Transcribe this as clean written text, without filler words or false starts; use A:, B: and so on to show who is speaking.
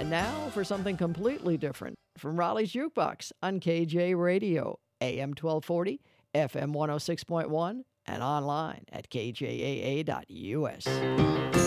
A: And now for something completely different from Raleigh's Jukebox on KJ Radio, AM 1240, FM 106.1, and online at kjaa.us.